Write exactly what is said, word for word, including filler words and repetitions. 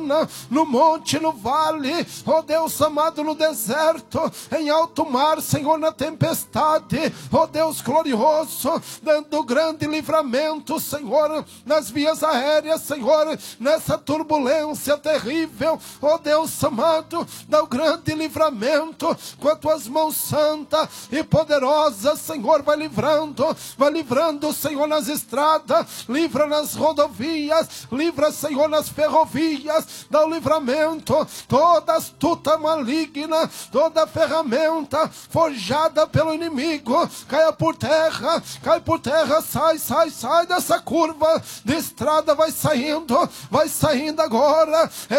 colina, no monte, no vale, ó Deus amado, no deserto, em alto mar, Senhor, na tempestade, ó Deus glorioso, dando grande livramento, Senhor, nas vias aéreas, Senhor, nessa turbulência terrível, ó Deus amado, dá o grande livramento, com as tuas mãos santas e poderosas, Senhor, vai livrando, vai livrando, Senhor, nas estradas, livra nas rodovias, livra, Senhor, nas ferrovias, dá o livramento, toda astuta maligna, toda ferramenta forjada pelo inimigo, caia por terra, cai por terra, sai, sai, sai dessa curva de estrada, vai saindo, vai saindo agora,